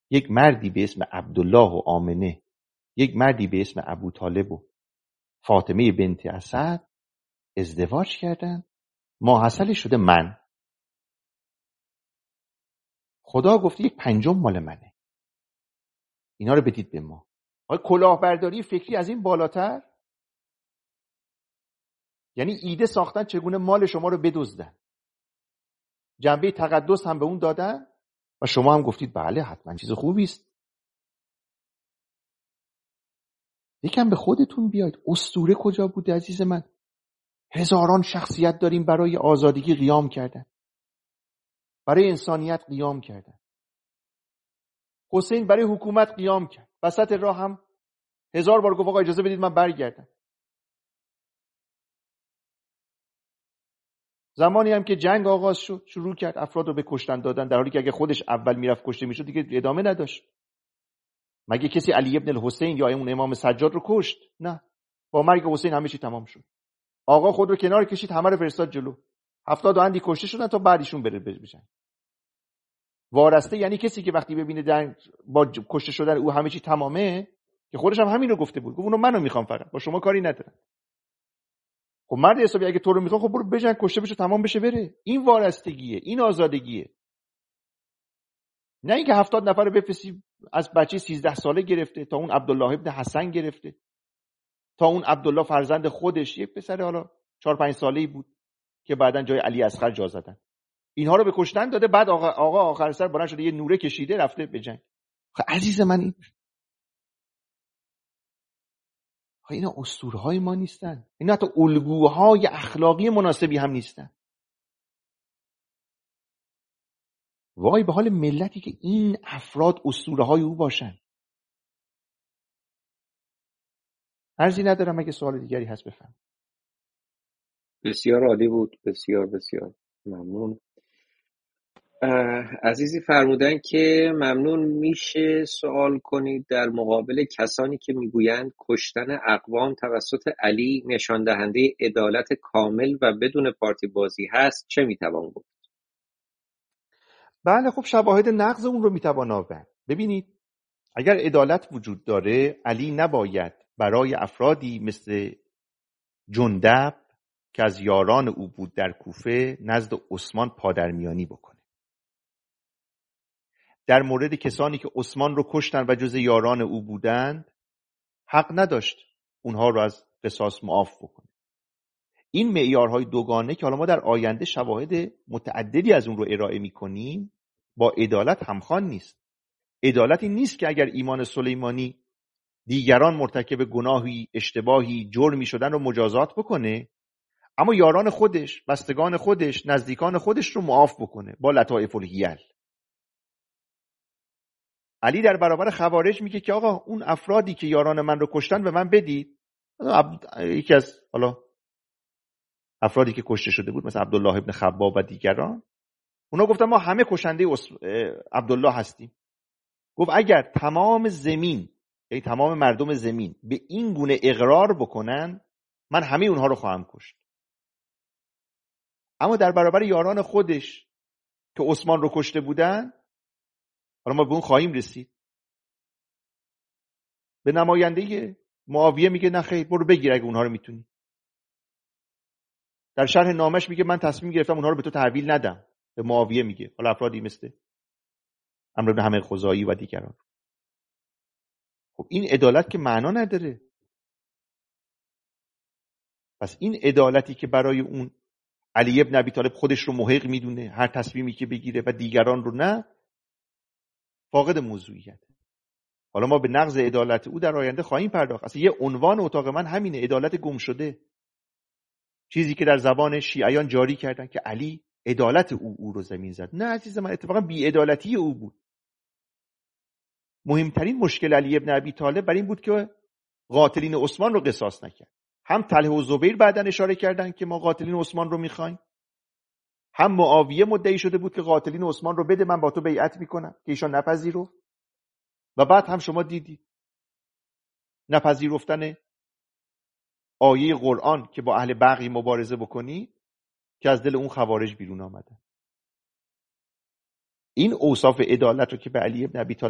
یک مردی به اسم عبدالله و آمنه، یک مردی به اسم ابو طالب و فاطمه بنت اسد ازدواج کردن، ماحصل شده من. خدا گفته 1/5 مال منه، اینا رو بدید به ما. کلاهبرداری فکری از این بالاتر؟ یعنی ایده ساختن چگونه مال شما رو بدزدن، جنبه تقدس هم به اون دادن و شما هم گفتید بله حتما چیز خوبی است. یکم به خودتون بیاید. اسطوره کجا بوده عزیز من؟ هزاران شخصیت داریم برای آزادگی قیام کردن، برای انسانیت قیام کردن. حسین برای حکومت قیام کرد، وسط راه هم 1000 بار گفت آقا اجازه بدید من برگردم. زمانی هم که جنگ آغاز شد شروع کرد افراد رو به کشتن دادن، در حالی که اگه خودش اول میرفت کشته میشد دیگه ادامه نداشت. مگه کسی علی ابن الحسین یا اون امام سجاد رو کشت؟ نه، با مرگ حسین همه چی تمام شد. آقا خود رو کنار کشید، همه رو فرستاد جلو. 70 اندی کشته شدن تا بعدیشون بره بشن. وارسته یعنی کسی که وقتی ببینه در با کشته شدن او همه چی تمامه، که خودش هم همین رو گفته بود، گفت اونو منو میخوام، فقط با شما کاری ندارم. خب مرد حسابی اگه تو رو میخوام، خب برو بجنگ، کشته بشه، تمام بشه، بره. این وارستگیه، این آزادگیه. نه اینکه 70 نفر رو بفرستی، از بچه 13 ساله گرفته تا اون عبدالله ابن حسن گرفته تا اون عبدالله فرزند خودش، یک پسر حالا 4-5 ساله‌ای بود که بعدن جای علی اصغر جا زدن. اینها رو به کشتن داده، بعد آقا آخر سر بلند شده یه نوره کشیده رفته به جنگ. عزیز من اینا اسطوره‌های ما نیستن، اینا حتی الگوهای اخلاقی مناسبی هم نیستن. وای به حال ملتی که این افراد اسطوره‌های او باشن. عرضی ندارم، اگه سوال دیگری هست بفهم. بسیار عالی بود، بسیار بسیار ممنون. عزیزی فرمودن که ممنون میشه سوال کنید در مقابل کسانی که میگویند کشتن اقوام توسط علی نشان دهنده عدالت کامل و بدون پارتی بازی هست، چه میتوان گفت؟ بله، خب شواهد نقض اون رو میتوان آورد. ببینید، اگر عدالت وجود داره، علی نباید برای افرادی مثل جندب که از یاران او بود در کوفه نزد عثمان پادرمیانی بکنه. در مورد کسانی که عثمان رو کشتن و جز یاران او بودند، حق نداشت اونها رو از قصاص معاف بکنه. این معیارهای دوگانه که حالا ما در آینده شواهد متعددی از اون رو ارائه میکنیم، با عدالت همخوان نیست. عدالتی نیست که اگر ایمان سلیمانی دیگران مرتکب گناهی، اشتباهی، جرمی شدن رو مجازات بکنه، اما یاران خودش، بستگان خودش، نزدیکان خودش رو معاف بکنه با لطائف الحیل. علی در برابر خوارج میگه که آقا اون افرادی که یاران من رو کشتن به من بدید. یکی از حالا افرادی که کشته شده بود مثل عبدالله ابن خباب و دیگران، اونا گفتن ما همه کشنده عبدالله هستیم. گفت اگر تمام زمین، یعنی تمام مردم زمین به این گونه اقرار بکنن، من همه اونها رو خواهم کشت. اما در برابر یاران خودش که عثمان رو کشته بودن، حالا ما به اون خواهیم رسید، به نماینده معاویه میگه نه خیر، برو بگیر اگه اونها رو میتونی. در شرح نامش میگه من تصمیم گرفتم اونها رو به تو تحویل ندم. به معاویه میگه، حالا افرادی مثل عمرو بن حمید خزاعی و دیگران. خب این عدالت که معنا نداره. پس این عدالتی که برای اون علی ابن ابی طالب خودش رو محق میدونه، هر تصمیمی که بگیره، و دیگران رو نه، فاقد موضوعیت. حالا ما به نقض عدالت او در آینده خواهیم پرداخت. اصلا یه عنوان اتاق من همینه، عدالت گم شده. چیزی که در زبان شیعیان جاری کردن که علی عدالت او رو زمین زد. نه عزیز من، اتفاقا بی‌عدالتی او بود. مهمترین مشکل علی ابن ابی طالب بر این بود که قاتلین عثمان رو قصاص نکرد. هم طلحه و زبیر بعدن اشاره کردن که ما قاتلین عثمان رو میخوایم، هم معاویه مدعی شده بود که قاتلین عثمان رو بده، من با تو بیعت میکنم، که ایشان نپذیرفت. و بعد هم شما دیدید نپذیرفتن آیه قرآن که با اهل بغی مبارزه بکنی که از دل اون خوارج بیرون آمده. این اوصاف عدالت رو که به علی ابن ابی طالب